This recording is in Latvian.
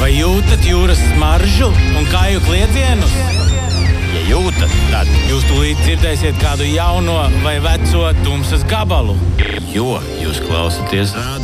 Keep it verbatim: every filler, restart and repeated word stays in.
Vai jūtat jūras smaržu un kāju kliedzienus? Ja jūtat, tad jūs tūlīt dzirdēsiet kādu jauno vai veco tumsas gabalu, jo jūs klausaties